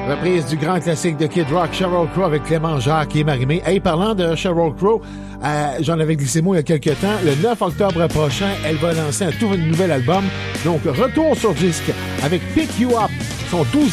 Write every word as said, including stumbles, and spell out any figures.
Reprise du grand classique de Kid Rock, Sheryl Crow avec Clément Jacques et Marie-Mé. Hey, parlant de Sheryl Crow, euh, j'en avais glissé mot il y a quelques temps. Le neuf octobre prochain, elle va lancer un tout nouvel album. Donc, retour sur disque avec Pick You Up, son douzième